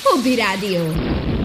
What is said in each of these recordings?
Hobby Rádió.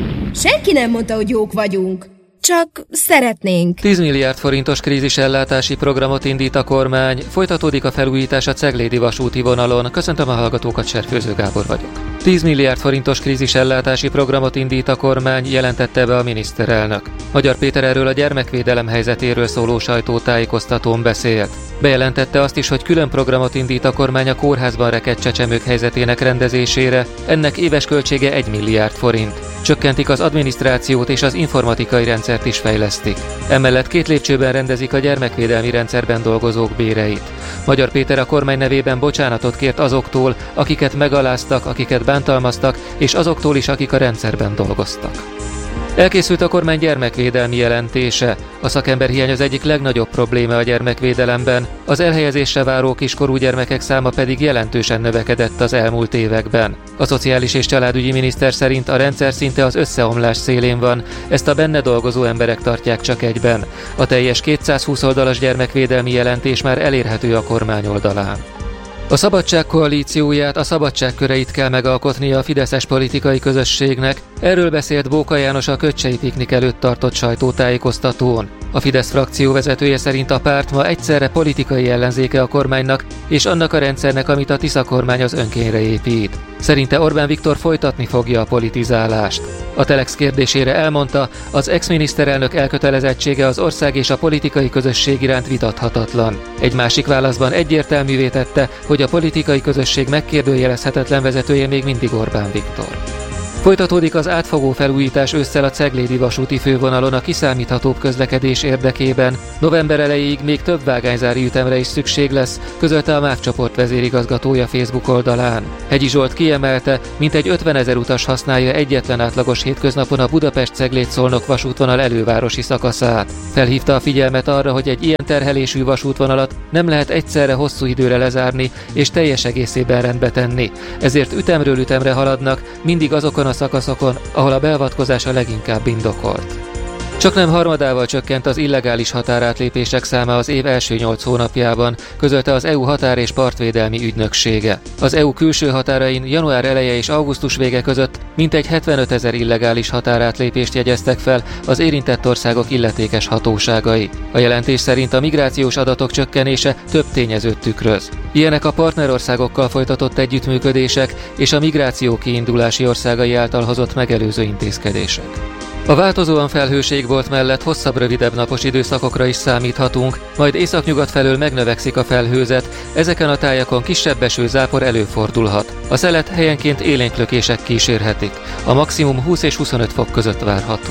Senki nem mondta, hogy jók vagyunk. Csak szeretnénk. 10 milliárd forintos krízisellátási programot indít a kormány, folytatódik a felújítás a Ceglédi vasúti vonalon. Köszöntöm a hallgatókat, Serfőző Gábor vagyok. 10 milliárd forintos krízisellátási programot indít a kormány, jelentette be a miniszterelnök. Magyar Péter erről a gyermekvédelem helyzetéről szóló sajtótájékoztatón beszélt. Bejelentette azt is, hogy külön programot indít a kormány a kórházban rekedt csecsemők helyzetének rendezésére, ennek éves költsége 1 milliárd forint. Csökkentik az adminisztrációt és az informatikai rendszert is fejlesztik. Emellett 2 lépcsőben rendezik a gyermekvédelmi rendszerben dolgozók béreit. Magyar Péter a kormány nevében bocsánatot kért azoktól, akiket megaláztak, akiket bántalmaztak, és azoktól is, akik a rendszerben dolgoztak. Elkészült a kormány gyermekvédelmi jelentése. A szakemberhiány az egyik legnagyobb probléma a gyermekvédelemben, az elhelyezésre váró kiskorú gyermekek száma pedig jelentősen növekedett az elmúlt években. A Szociális és Családügyi Miniszter szerint a rendszer szinte az összeomlás szélén van, ezt a benne dolgozó emberek tartják csak egyben. A teljes 220 oldalas gyermekvédelmi jelentés már elérhető a kormány oldalán. A Szabadság koalícióját, a szabadság köreit kell megalkotnia a fideszes politikai közösségnek, erről beszélt Bóka János a Köcsei piknik előtt tartott sajtótájékoztatón. A Fidesz frakció vezetője szerint a párt ma egyszerre politikai ellenzéke a kormánynak és annak a rendszernek, amit a Tisza kormány az önkényre épít. Szerinte Orbán Viktor folytatni fogja a politizálást. A Telex kérdésére elmondta, az ex-miniszterelnök elkötelezettsége az ország és a politikai közösség iránt vitathatatlan. Egy másik válaszban egyértelművé tette, hogy a politikai közösség megkérdőjelezhetetlen vezetője még mindig Orbán Viktor. Folytatódik az átfogó felújítás ősszel a Ceglédi vasúti fővonalon a kiszámíthatóbb közlekedés érdekében. November elejéig még több vágányzári ütemre is szükség lesz, közölte a MÁV csoport vezérigazgatója Facebook oldalán. Hegyi Zsolt kiemelte, mintegy 50 000 utas használja egyetlen átlagos hétköznapon a Budapest-Cegléd-Szolnok vasútvonal elővárosi szakaszát. Felhívta a figyelmet arra, hogy egy ilyen terhelésű vasútvonalat nem lehet egyszerre hosszú időre lezárni és teljes egészében rendbe tenni. Ezért ütemről ütemre haladnak, mindig azokon a szakaszokon, ahol a beavatkozás a leginkább indokolt. Csaknem harmadával csökkent az illegális határátlépések száma az év első 8 hónapjában, közölte az EU határ- és partvédelmi ügynöksége. Az EU külső határain január eleje és augusztus vége között mintegy 75 000 illegális határátlépést jegyeztek fel az érintett országok illetékes hatóságai. A jelentés szerint a migrációs adatok csökkenése több tényezőt tükröz. Ilyenek a partnerországokkal folytatott együttműködések és a migráció kiindulási országai által hozott megelőző intézkedések. A változóan felhős égbolt mellett hosszabb-rövidebb napos időszakokra is számíthatunk, majd északnyugat felől megnövekszik a felhőzet, ezeken a tájakon kisebb eső-zápor előfordulhat. A szelet helyenként élénklökések kísérhetik. A maximum 20 és 25 fok között várható.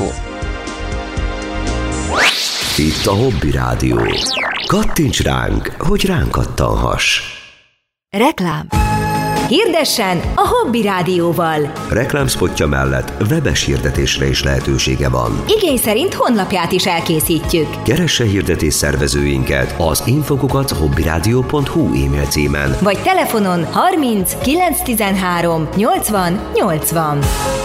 Itt a Hobby Rádió. Kattints ránk, hogy ránk kattanhass. Reklám. Hirdessen a Hobby Rádióval. Reklámszpotja mellett webes hirdetésre is lehetősége van. Igény szerint honlapját is elkészítjük. Keresse hirdetés szervezőinket az info@hobbyradio.hu e-mail címen. Vagy telefonon 30 913 80 80.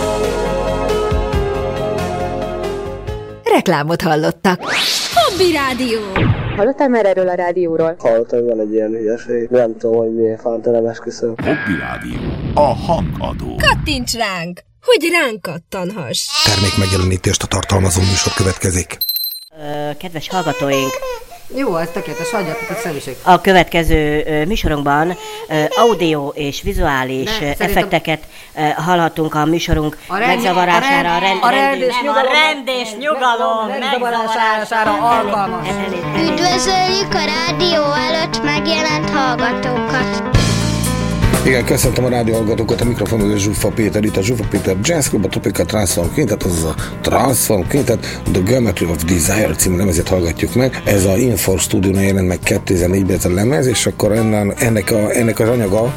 Reklámot hallottak. Hobby Rádió. Hallottál már erről a rádióról? Hallottam, hogy van egy ilyen hülyeség. Nem tudom, hogy miért fánt, nem esküszöm. Hobby Rádió. A hangadó. Kattints ránk, hogy ránk kattanhass. Termék megjelenítést a tartalmazó műsor következik. Kedves hallgatóink! Jó, ez tökéletes, hagyjatok a személyiség. A következő műsorunkban audio és vizuális effekteket hallhatunk a műsorunk megzavarására, a rend és nyugalom megzavarására alkalmas. Üdvözöljük a rádió előtt megjelent hallgatókat. Igen, köszöntöm a rádió hallgatókat, a mikrofonon Zsuffa Péter, itt a Zsuffa Péter Jazz Club, a Tropical Transform Quintet, azaz a Transform Quintet, The Geometry of Desire című lemezét hallgatjuk meg. Ez a Infor Studio-nál jelent meg 2004-ben ez a lemez, és akkor ennek az anyaga,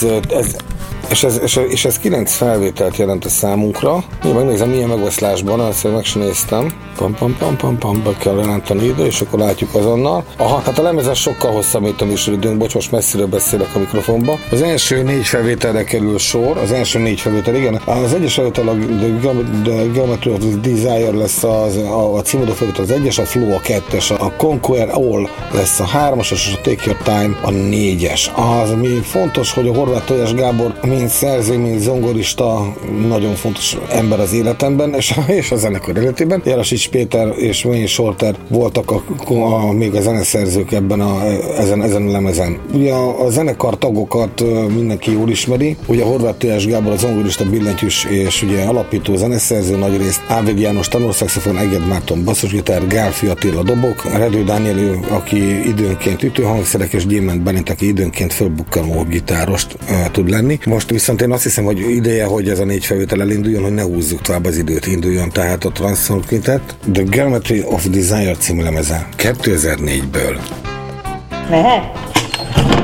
és ez 9 felvételt jelent a számunkra. Én megnézem, milyen megoszlásban, azt meg sem néztem. Be kell jelenteni ide, és akkor látjuk azonnal. Aha, hát a lemezes sokkal hosszabb, mint a műsoridőnk, bocs, most messziről beszélek a mikrofonba. Az első 4 felvételre kerül sor, az első 4 felvétel, igen. Az egyes felvétel a The Geometry of Desire lesz a címodó felvétel az 1-es, a Flow a 2-es, a Conquer All lesz a 3-as, és a Take Your Time a 4-es. Az, ami fontos, hogy a Horváth Tojás Gábor mint szerző, mint zongorista nagyon fontos ember az életemben, és a zenekar életében. Jarasics Péter és Wayne Shorter voltak még a zeneszerzők ezen a lemezen. Ugye a zenekar tagokat mindenki jól ismeri. Ugye Horváth Tóás Gábor a zongorista billentyűs és ugye alapító zeneszerző, nagyrészt Ávég János tenorszaxofon, Eged Márton basszusgitár, Gálfi Attila dobok, Redő Dániel, aki időnként ütőhangszerek, és Gyémánt Bálint, aki időnként fölbukkanó gitárost tud lenni. Most viszont én azt hiszem, hogy ideje, hogy ez a 4 felvétel elinduljon, hogy ne húzzuk tovább az időt, induljon tehát a Transsound Quintet. The Geometry of Desire című lemeze 2004-ből. Lehet?